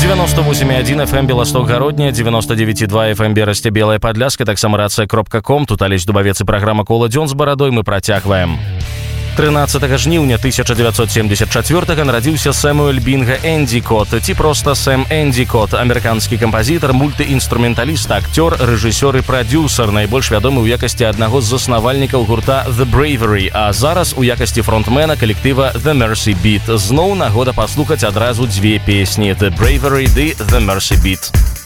98,1 FM Белосток-Гародня, 99,2 FM Берасце, Белая Падляска, таксама рацыя.ком. Тут Алесь Дубавец і праграма «Кола дзён» з барадой мы працягваем. 13 жніўня 1974 нарадзіўся Сэмюэль Бінга Эндзікот, ці проста Сэм Эндзікот, амерыканскі кампазітар, мультыінструменталіст, акцёр, рэжысёр і прадзюсар, найбольш вядомы ў якасці аднаго з заснавальнікаў гурта The Bravery, а зараз у якасці фронтмена калектыва The Mercy Beat. Зноў нагода паслухаць адразу дзве песні: The Bravery ды The Mercy Beat.